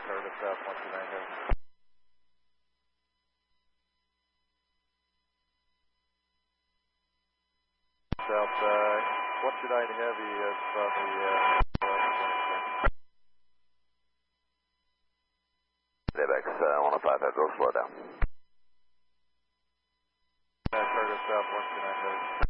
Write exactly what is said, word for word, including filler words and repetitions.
Curtis South one two nine heavy. South uh, one two nine heavy is from the uh, Debex uh, one oh five, go slow down. uh, Curtis South one two nine heavy.